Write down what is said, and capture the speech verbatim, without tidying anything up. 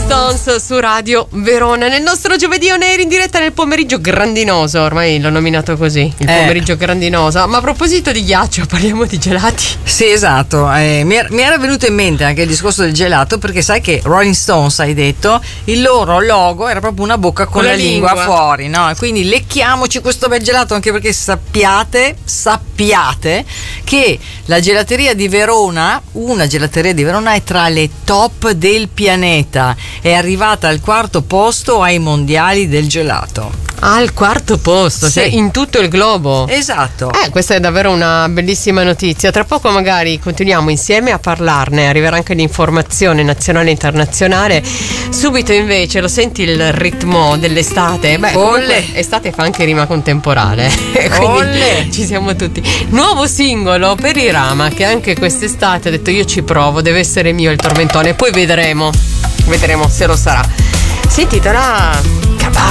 Stones su Radio Verona. Nel nostro giovedì on air in diretta nel pomeriggio grandinoso, ormai l'ho nominato così, il eh. pomeriggio grandinoso. Ma a proposito di ghiaccio, parliamo di gelati. Sì, esatto. Eh, mi, er- mi era venuto in mente anche il discorso del gelato, perché sai che Rolling Stones, hai detto, il loro logo era proprio una bocca con, Con la, la lingua. lingua fuori, no? Quindi lecchiamoci questo bel gelato, anche perché sappiate, sappiate che la gelateria di Verona, una gelateria di Verona è tra le top del pianeta, è arrivata al quarto posto ai mondiali del gelato. Al quarto posto, Sì. cioè in tutto il globo. Esatto. Eh, questa è davvero una bellissima notizia. Tra poco magari continuiamo insieme a parlarne, arriverà anche l'informazione nazionale e internazionale. Subito invece lo senti il ritmo dell'estate? Beh, comunque, estate fa anche rima con temporale. Quindi Olle. ci siamo tutti. Nuovo singolo per Irama, che anche quest'estate ha detto io ci provo, deve essere mio il tormentone, poi vedremo. Vedremo se lo sarà. Si intitola